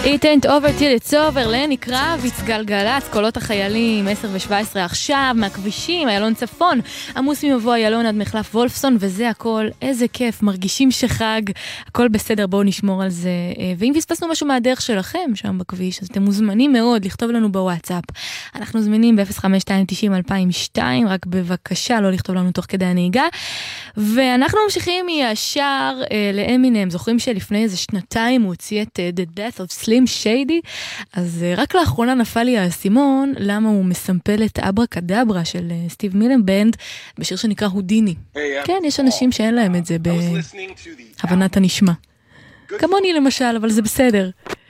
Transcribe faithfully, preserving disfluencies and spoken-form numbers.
It ain't over till it's over, לני קרביץ, גלגלץ, קולות החיילים, עשר ושבע עשרה עכשיו, מהכבישים, איילון צפון, עמוס ממבוא איילון עד מחלף וולפסון, וזה הכל, איזה כיף, מרגישים שחג, הכל בסדר, בואו נשמור על זה, ואם פספסנו משהו מהדרך שלכם שם בכביש, אז אתם מוזמנים מאוד לכתוב לנו בוואטסאפ, אנחנו זמינים ב-אפס חמש שתיים תשעים אלפיים ושתיים, רק בבקשה לא לכתוב לנו תוך כדי הנהיגה, ואנחנו ממשיכים ישר לאמינם, זוכרים שלפני איזה שנתיים הוא הוציא את The Death of Slim Shady, אז רק לאחרונה נפל לי האסימון למה הוא מסמפל את אברה קדברה של סטיב מילן בנד בשיר שנקרא הודיני. כן, יש אנשים שאין להם את זה בהבנת הנשמע. כמוני למשל, אבל זה בסדר.